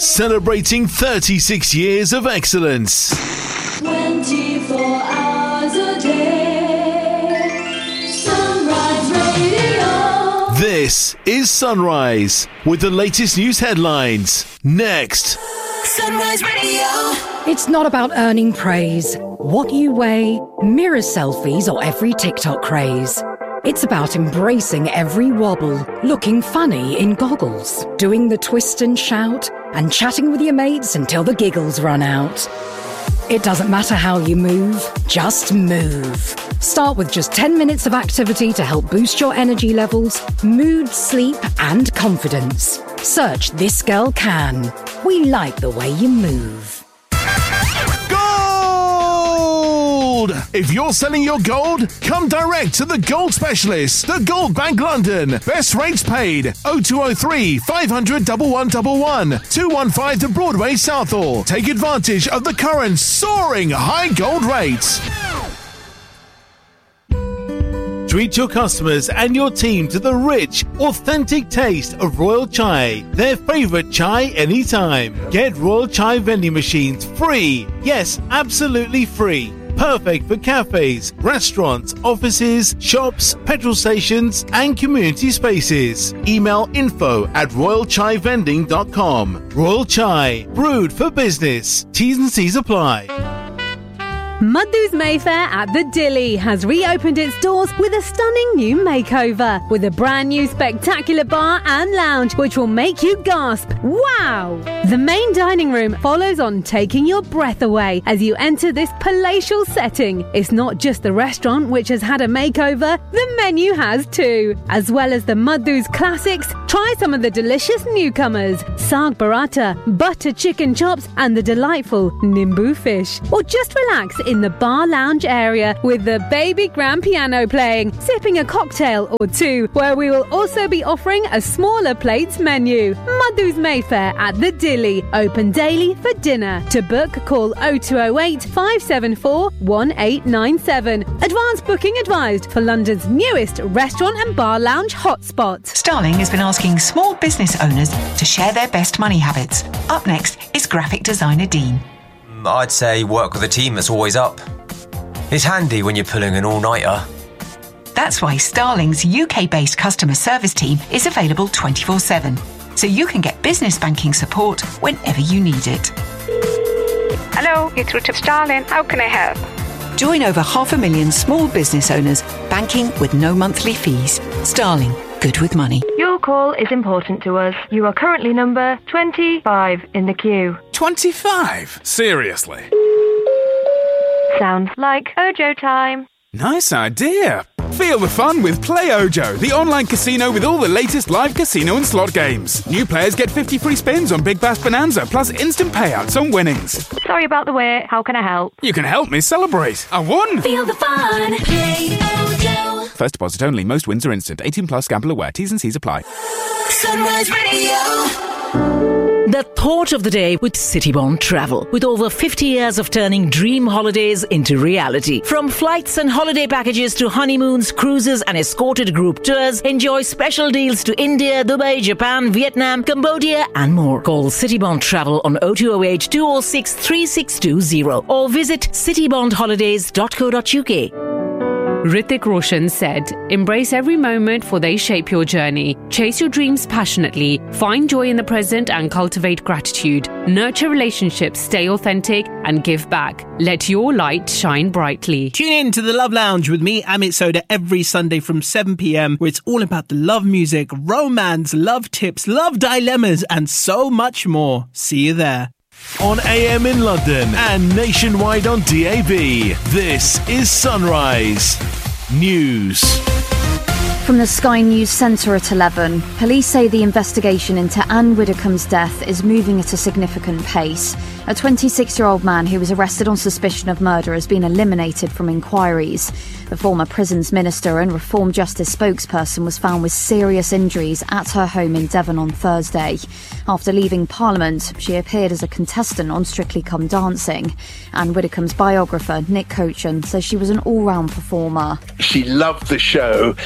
celebrating 36 years of excellence. 24 hours a day. Sunrise Radio. This is Sunrise with the latest news headlines. Next. Sunrise Radio. It's not about earning praise, what you weigh, mirror selfies, or every TikTok craze. It's about embracing every wobble, looking funny in goggles, doing the twist and shout, and chatting with your mates until the giggles run out. It doesn't matter how you move, just move. Start with just 10 minutes of activity to help boost your energy levels, mood, sleep, and confidence. Search This Girl Can. We like the way you move. Gold! If you're selling your gold, come direct to the Gold Specialist, the Gold Bank London. Best rates paid. 0203 500 1111 215 to Broadway Southall. Take advantage of the current soaring high gold rates. Treat your customers and your team to the rich, authentic taste of Royal Chai, their favourite chai anytime. Get Royal Chai vending machines free. Yes, absolutely free. Perfect for cafes, restaurants, offices, shops, petrol stations and community spaces. Email info@royalchaivending.com. Royal Chai, brewed for business. T's and C's apply. Muddu's Mayfair at the Dilly has reopened its doors with a stunning new makeover, with a brand new spectacular bar and lounge which will make you gasp, wow! The main dining room follows on, taking your breath away as you enter this palatial setting. It's not just the restaurant which has had a makeover, the menu has too. As well as the Muddu's classics, try some of the delicious newcomers, Saag Paratha, butter chicken chops and the delightful Nimbu fish. Or just relax in the bar lounge area with the baby grand piano playing, sipping a cocktail or two, where we will also be offering a smaller plates menu. Muddu's Mayfair at the Dilly, open daily for dinner. To book, call 0208 574 1897. Advance booking advised for London's newest restaurant and bar lounge hotspot. Starling has been asking small business owners to share their best money habits. Up next is graphic designer Dean. I'd say work with a team that's always up. It's handy when you're pulling an all-nighter. That's why Starling's UK-based customer service team is available 24/7, so you can get business banking support whenever you need it. Hello, you're through to Starling. How can I help? Join over 500,000 small business owners banking with no monthly fees. Starling, good with money. Your call is important to us. You are currently number 25 in the queue. 25? Seriously? Sounds like Ojo time. Nice idea. Feel the fun with Play Ojo, the online casino with all the latest live casino and slot games. New players get 50 free spins on Big Bass Bonanza, plus instant payouts on winnings. Sorry about the wait. How can I help? You can help me celebrate. I won! Feel the fun. Play Ojo. First deposit only. Most wins are instant. 18 plus. Gamble aware. T's and C's apply. Sunrise Radio. The thought of the day with Citybond Travel. With over 50 years of turning dream holidays into reality. From flights and holiday packages to honeymoons, cruises and escorted group tours, enjoy special deals to India, Dubai, Japan, Vietnam, Cambodia and more. Call Citybond Travel on 0208 206 3620 or visit citybondholidays.co.uk. Hrithik Roshan said, "Embrace every moment for they shape your journey. Chase your dreams passionately. Find joy in the present and cultivate gratitude. Nurture relationships, stay authentic and give back. Let your light shine brightly." Tune in to The Love Lounge with me, Amit Soda, every Sunday from 7 p.m, where it's all about the love music, romance, love tips, love dilemmas and so much more. See you there. On AM in London and nationwide on DAB, this is Sunrise News. From the Sky News Centre at 11, police say the investigation into Anne Widdecombe's death is moving at a significant pace. A 26-year-old man who was arrested on suspicion of murder has been eliminated from inquiries. The former prisons minister and Reform Justice spokesperson was found with serious injuries at her home in Devon on Thursday. After leaving Parliament, she appeared as a contestant on Strictly Come Dancing. Anne Widdecombe's biographer, Nick Cochin, says she was an all-round performer. She loved the show. She loved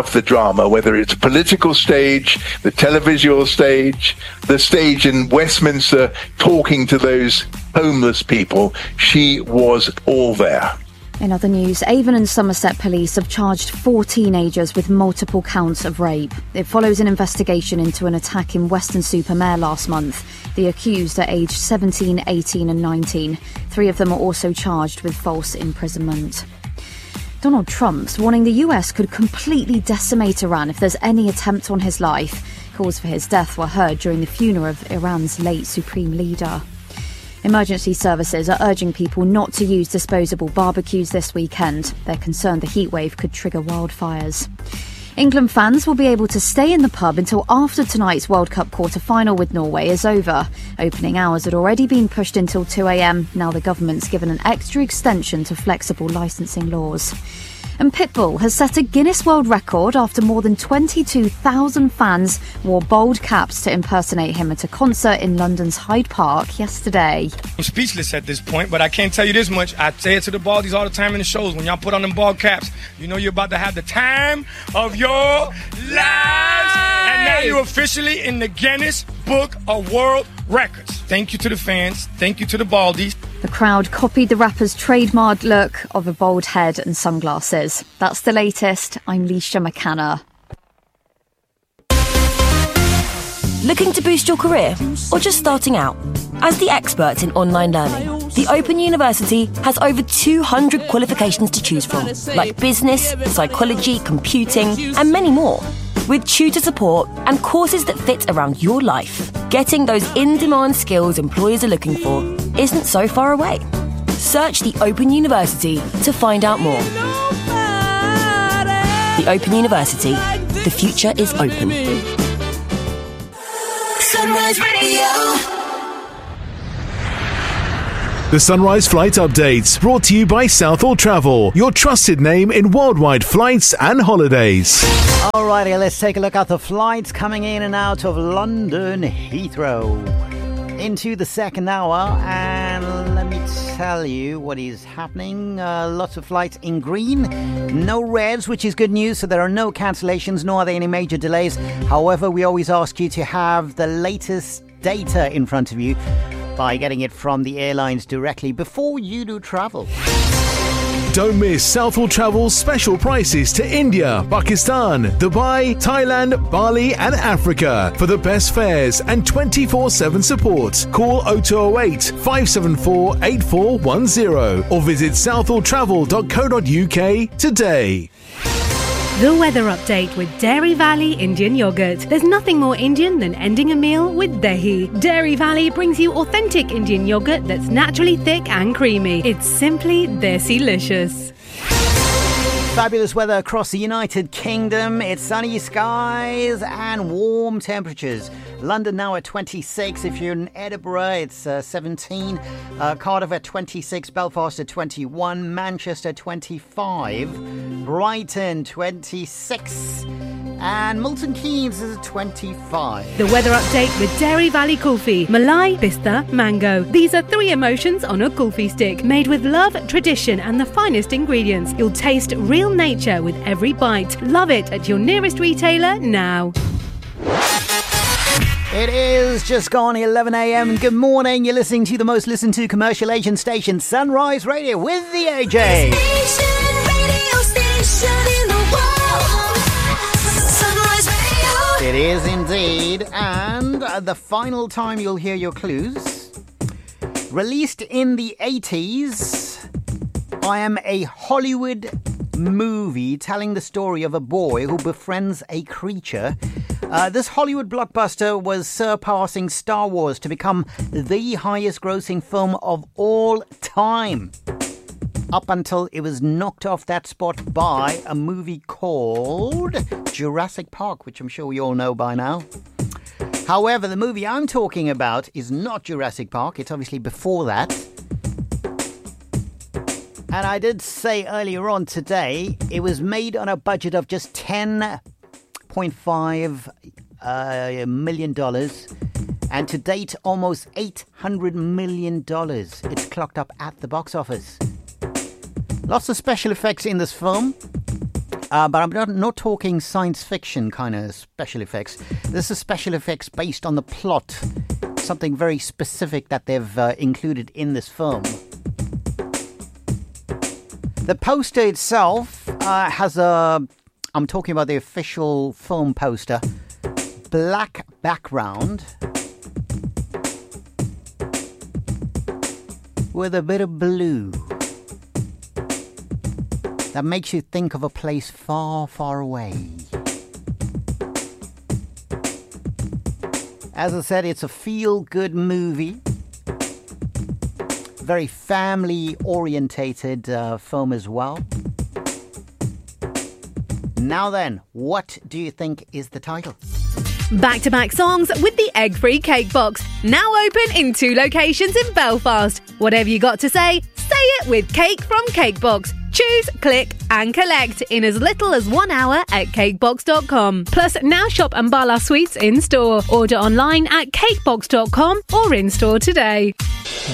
love the drama, whether it's political stage, the televisual stage, the stage in Westminster talking to those homeless people. She was all there. In other news, Avon and Somerset police have charged 4 teenagers with multiple counts of rape. It follows an investigation into an attack in Weston-super-Mare last month. The accused are aged 17, 18 and 19. 3 of them are also charged with false imprisonment. Donald Trump's warning the US could completely decimate Iran if there's any attempt on his life. Calls for his death were heard during the funeral of Iran's late supreme leader. Emergency services are urging people not to use disposable barbecues this weekend. They're concerned the heatwave could trigger wildfires. England fans will be able to stay in the pub until after tonight's World Cup quarter-final with Norway is over. Opening hours had already been pushed until 2 a.m. Now the government's given an extra extension to flexible licensing laws. And Pitbull has set a Guinness World Record after more than 22,000 fans wore bold caps to impersonate him at a concert in London's Hyde Park yesterday. I'm speechless at this point, but I can't tell you this much. I say it to the baldies all the time in the shows. When y'all put on them bald caps, you know you're about to have the time of your lives. And now you're officially in the Guinness Book of World Records. Thank you to the fans. Thank you to the baldies. The crowd copied the rapper's trademark look of a bald head and sunglasses. That's the latest. I'm Leisha McCanna. Looking to boost your career or just starting out? As the experts in online learning, the Open University has over 200 qualifications to choose from, like business, psychology, computing, and many more. With tutor support and courses that fit around your life, getting those in-demand skills employers are looking for isn't so far away. Search the Open University to find out more. The Open University. The future is open. Sunrise Radio. The Sunrise Flight Updates, brought to you by Southall Travel, your trusted name in worldwide flights and holidays. Alrighty, let's take a look at the flights coming in and out of London Heathrow into the second hour, and let me tell you what is happening. Lots of flights in green, no reds, which is good news, so there are no cancellations, nor are there any major delays. However, we always ask you to have the latest data in front of you by getting it from the airlines directly before you do travel. Don't miss Southall Travel's special prices to India, Pakistan, Dubai, Thailand, Bali and Africa for the best fares and 24/7 support. Call 0208 574 8410 or visit southalltravel.co.uk today. The weather update with Dairy Valley Indian Yogurt. There's nothing more Indian than ending a meal with Dahi. Dairy Valley brings you authentic Indian yogurt that's naturally thick and creamy. It's simply Desi-licious. Fabulous weather across the United Kingdom. It's sunny skies and warm temperatures. London now at 26. If you're in Edinburgh, it's 17. Cardiff at 26. Belfast at 21. Manchester 25. Brighton 26. And Milton Keynes is at 25. The weather update with Dairy Valley Kulfi. Malai, Pista, Mango. These are 3 emotions on a kulfi stick, made with love, tradition and the finest ingredients. You'll taste real nature with every bite. Love it at your nearest retailer now. It is just gone 11 a.m. Good morning. You're listening to the most listened to commercial agent station, Sunrise Radio, with the AJ. Radio station in the world. Sunrise Radio. It is indeed. And the final time you'll hear your clues. Released in the 80s, I am a Hollywood movie telling the story of a boy who befriends a creature. This Hollywood blockbuster was surpassing Star Wars to become the highest grossing film of all time, up until it was knocked off that spot by a movie called Jurassic Park, which I'm sure we all know by now. However, the movie I'm talking about is not Jurassic Park. It's obviously before that. And I did say earlier on today, it was made on a budget of just $10.5 million. And to date, almost $800 million. It's clocked up at the box office. Lots of special effects in this film. But I'm not talking science fiction kind of special effects. This is special effects based on the plot. Something very specific that they've included in this film. The poster itself has I'm talking about the official film poster. Black background with a bit of blue. That makes you think of a place far, far away. As I said, it's a feel-good movie. Very family-orientated film as well. Now then, what do you think is the title? Back-to-back songs with the egg-free cake box. Now open in 2 locations in Belfast. Whatever you got to say it with Cake from Cakebox. Choose, click and collect in as little as 1 hour at cakebox.com. Plus, now shop Ambala Sweets in store. Order online at cakebox.com or in store today.